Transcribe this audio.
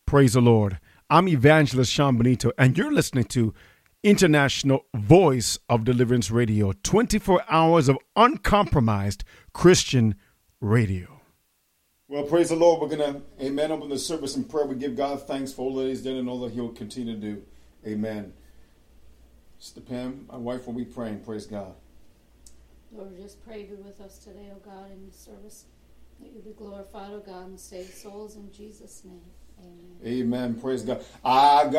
Praise the Lord. I'm Evangelist Sean Benito, and you're listening to International Voice of Deliverance Radio, 24 hours of uncompromised Christian radio. Well, praise the Lord. We're going to, amen, open the service in prayer. We give God thanks for all that He's done and all that He'll continue to do. Amen. Sister Pam, my wife, will be praying. Praise God. Lord, just pray be with us today, O God, in the service. That you be glorified, O God, and save souls in Jesus' name. Amen. Amen. Praise God.